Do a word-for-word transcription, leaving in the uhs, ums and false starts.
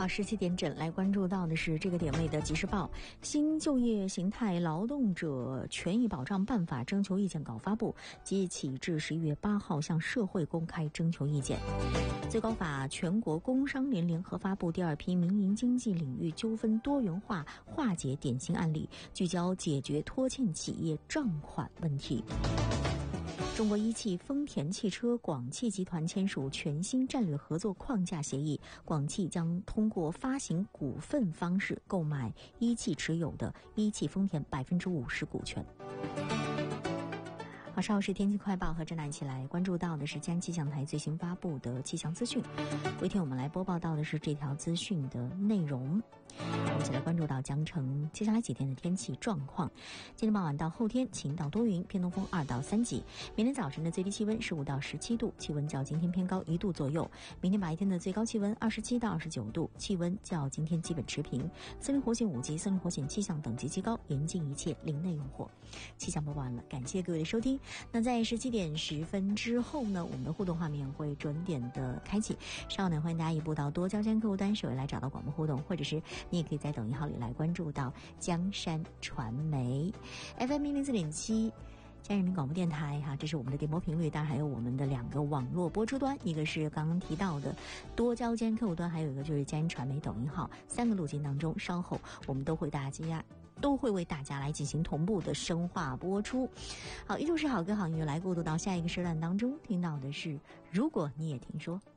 好，十七点整来关注到的是这个点位的即时报：新就业形态劳动者权益保障办法征求意见稿发布，即日起至十一月八号向社会公开征求意见。最高法全国工商联联合发布第二批民营经济领域纠纷多元化化解典型案例，聚焦解决拖欠企业账款问题。中国一汽、丰田汽车、广汽集团签署全新战略合作框架协议，广汽将通过发行股份方式购买一汽持有的一汽丰田百分之五十股权。好，稍后是天气快报，和郑楠一起来关注到的是江气象台最新发布的气象资讯。为天我们来播报到的是这条资讯的内容。我们一起来关注到江城接下来几天的天气状况。今天傍晚到后天晴到多云，偏东风二到三级。明天早晨的最低气温十五到十七度，气温较今天偏高一度左右。明天白天的最高气温二十七到二十九度，气温较今天基本持平。森林火险五级、森林火险气象等级极高，严禁一切林内用火。气象播报完了，感谢各位的收听。那在十七点十分之后呢，我们的互动画面会准点的开启。稍后呢，欢迎大家移步到多交尖客户端首页来找到广播互动，或者是你也可以在抖音号里来关注到江山传媒 F M 一零四点七。江人民广播电台哈，这是我们的电波频率，当然还有我们的两个网络播出端，一个是刚刚提到的多交尖客户端，还有一个就是江人传媒抖音号，三个路径当中，稍后我们都会大家都会为大家来进行同步的深化播出。好，依旧是好歌好音乐来过渡到下一个时段当中，听到的是如果你也听说。